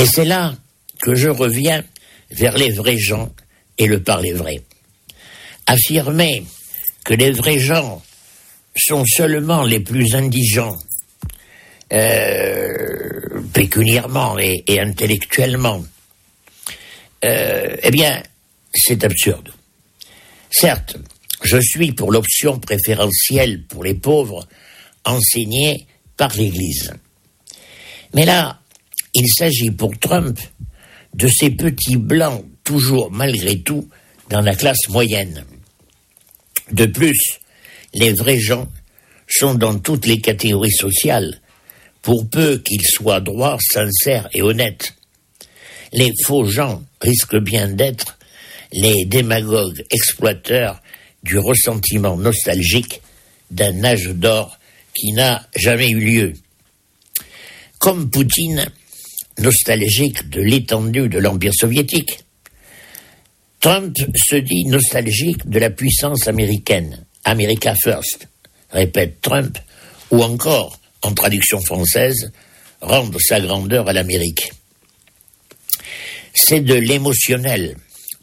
Et c'est là que je reviens vers les vrais gens et le parler vrai. Affirmer que les vrais gens sont seulement les plus indigents, pécuniairement et intellectuellement, eh bien, c'est absurde. Certes, je suis pour l'option préférentielle pour les pauvres enseignée par l'Église. Mais là, il s'agit pour Trump de ces petits blancs, toujours malgré tout, dans la classe moyenne. De plus, les vrais gens sont dans toutes les catégories sociales, pour peu qu'ils soient droits, sincères et honnêtes. Les faux gens risquent bien d'être les démagogues exploiteurs du ressentiment nostalgique d'un âge d'or qui n'a jamais eu lieu. Comme Poutine, nostalgique de l'étendue de l'Empire soviétique, Trump se dit nostalgique de la puissance américaine, America First, répète Trump, ou encore, en traduction française, rendre sa grandeur à l'Amérique. C'est de l'émotionnel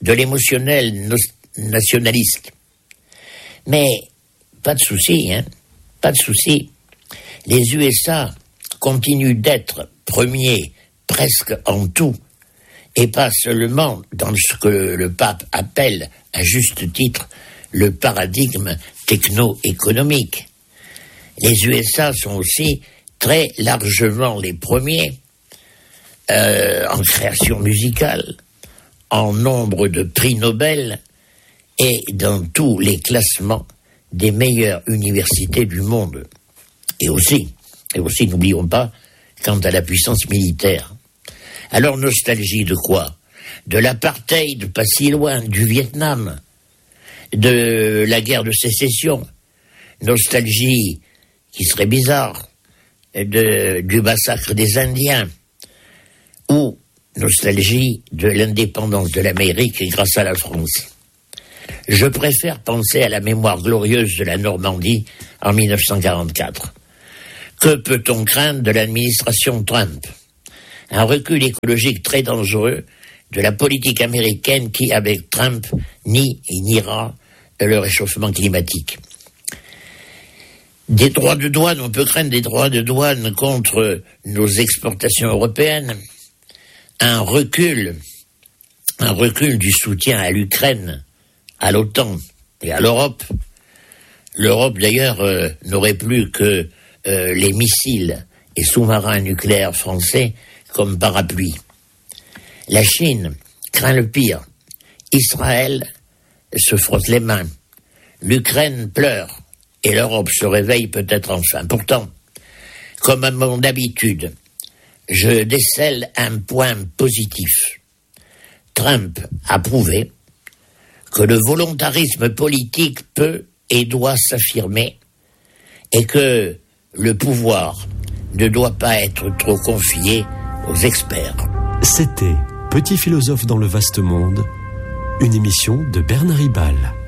nationaliste. Mais pas de souci, pas de souci. Les USA continuent d'être premiers presque en tout, et pas seulement dans ce que le pape appelle, à juste titre, le paradigme techno-économique. Les USA sont aussi très largement les premiers en création musicale, en nombre de prix Nobel et dans tous les classements des meilleures universités du monde. Et aussi, n'oublions pas, quant à la puissance militaire. Alors nostalgie de quoi? De l'apartheid, pas si loin, du Vietnam, de la guerre de sécession. Nostalgie qui serait bizarre, du massacre des Indiens, ou nostalgie de l'indépendance de l'Amérique grâce à la France. Je préfère penser à la mémoire glorieuse de la Normandie en 1944. Que peut-on craindre de l'administration Trump? Un recul écologique très dangereux de la politique américaine qui, avec Trump, nie et niera le réchauffement climatique. Des droits de douane, on peut craindre des droits de douane contre nos exportations européennes. Un recul du soutien à l'Ukraine, à l'OTAN et à l'Europe. L'Europe, d'ailleurs, n'aurait plus que les missiles et sous-marins nucléaires français comme parapluie. La Chine craint le pire. Israël se frotte les mains. L'Ukraine pleure. Et l'Europe se réveille peut-être enfin. Pourtant, comme à mon habitude, je décèle un point positif. Trump a prouvé que le volontarisme politique peut et doit s'affirmer et que le pouvoir ne doit pas être trop confié aux experts. C'était Petit philosophe dans le vaste monde, une émission de Bernard Ribal.